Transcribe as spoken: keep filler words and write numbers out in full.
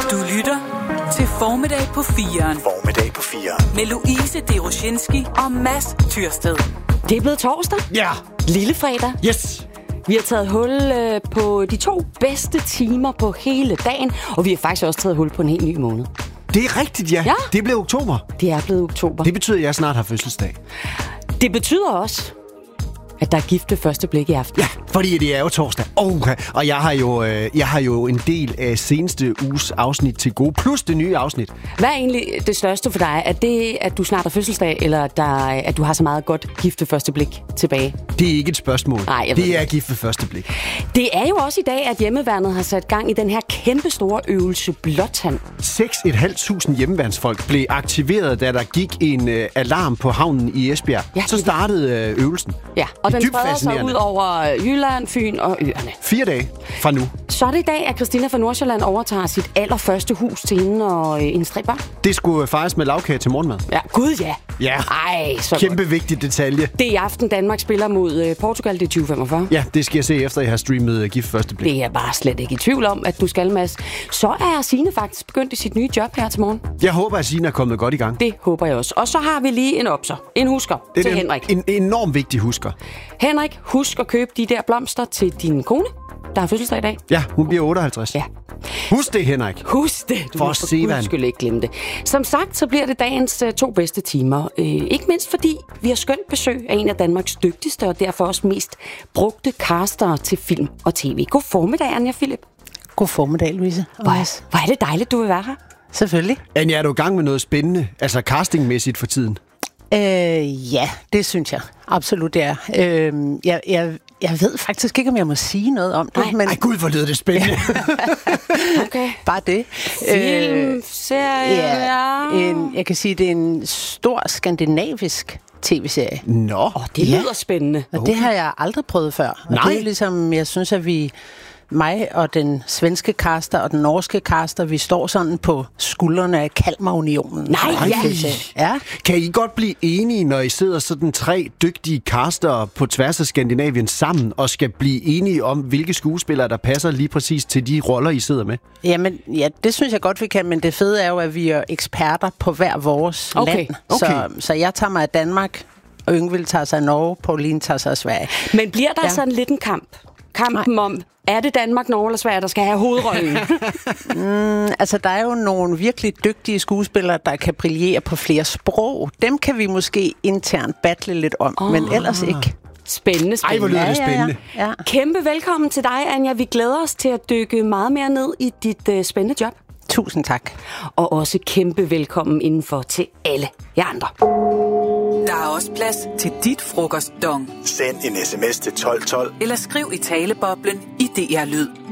Du lytter til Formiddag på firen. Formiddag på firen. Med Louise Deroshinski og Mads Tyrsted. Det er blevet torsdag. Ja. Lille fredag. Yes. Vi har taget hul øh, på de to bedste timer på hele dagen, og vi har faktisk også taget hul på en helt ny måned. Det er rigtigt, ja. Ja. Det blev oktober. Det er blevet oktober. Det betyder, at jeg snart har fødselsdag. Det betyder også, at der er gift ved første blik i aften. Ja, fordi det er jo torsdag. Okay. Og jeg har, jo, øh, jeg har jo en del af seneste uges afsnit til gode, plus det nye afsnit. Hvad er egentlig det største for dig? Er det, at du snart har fødselsdag, eller der, at du har så meget godt gift ved første blik tilbage? Det er ikke et spørgsmål. Nej, jeg ved det er det. gift ved første blik. Det er jo også i dag, at hjemmeværnet har sat gang i den her kæmpe store øvelse Blåtand. seks tusind fem hundrede hjemmeværnsfolk blev aktiveret, da der gik en øh, alarm på havnen i Esbjerg. Ja, Så startede øh, øvelsen. Ja, og Det er den dybt spreder sig fascinerende. ud over Jylland, Fyn og øerne. Fire dage fra nu. Så er det i dag, at Christina fra Nordsjælland overtager sit allerførste hus til hende og øh, hendes tre børn. Det skulle fejres med lavkage til morgenmad. Ja, gud ja. Ja. Ej, så Kæmpe godt. vigtig detalje. Det er i aften, Danmark spiller mod øh, Portugal, det er tyve femogfyrre. Ja, det skal jeg se efter, jeg har streamet uh, gift første blik. Det er jeg bare slet ikke i tvivl om, at du skal, Mads. Så er Signe faktisk begyndt i sit nye job her til morgen. Jeg håber, at Signe er kommet godt i gang. Det håber jeg også. Og så har vi lige en opser, en husker Det til er Henrik. en, en enormt vigtig husker. Henrik, husk at købe de der blomster til din kone, der har fødselsdag i dag. Ja, hun bliver otteoghalvtreds. Ja. Husk det, Henrik. Husk det. Du For må Sevan. guds skyld ikke glemme det. Som sagt, så bliver det dagens uh, to bedste timer. Uh, ikke mindst fordi vi har skønt besøg af en af Danmarks dygtigste og derfor også mest brugte castere til film og tv. God formiddag, Anja Philip. God formiddag, Louise. Hvor er, hvor er det dejligt, du vil være her. Selvfølgelig. Anja, er du i gang med noget spændende, altså castingmæssigt for tiden? Øh, ja, det synes jeg. Absolut, det er. Øh, jeg, jeg, jeg ved faktisk ikke, om jeg må sige noget om det. Nej. Men Ej, gud, hvor lyder det spændende. Okay. bare det. Film, serie, ja, en, jeg kan sige, det er en stor skandinavisk tv-serie. Nå. Åh, det Ja. lyder spændende. Og det har jeg aldrig prøvet før. Og Nej. det er ligesom, jeg synes, at vi, mig og den svenske caster og den norske caster, vi står sådan på skuldrene af Kalmarunionen. Nej, ja. Ja. Kan I godt blive enige, når I sidder sådan tre dygtige castere på tværs af Skandinavien sammen, og skal blive enige om, hvilke skuespillere, der passer lige præcis til de roller, I sidder med? Jamen, ja, det synes jeg godt, vi kan, men det fede er jo, at vi er eksperter på hver vores Okay, land. okay. Så, så jeg tager mig af Danmark, og Yngvild tager sig af Norge, Pauline tager sig af Sverige. Men bliver der Ja. sådan lidt en kamp? Kampen om, er det Danmark, Norge eller Sverige, der skal have hovedrollen? Mm, altså, der er jo nogle virkelig dygtige skuespillere, der kan brillere på flere sprog. Dem kan vi måske internt battle lidt om, oh. men ellers ikke. Spændende, Ej, hvor spændende. lyder det spændende. Ja, ja. Kæmpe velkommen til dig, Anja. Vi glæder os til at dykke meget mere ned i dit uh, spændende job. Tusind tak. Og også kæmpe velkommen indenfor til alle jer andre. Der er også plads til dit frokostdong. Send en sms til tolv tolv. Eller skriv i taleboblen i D R Lyd.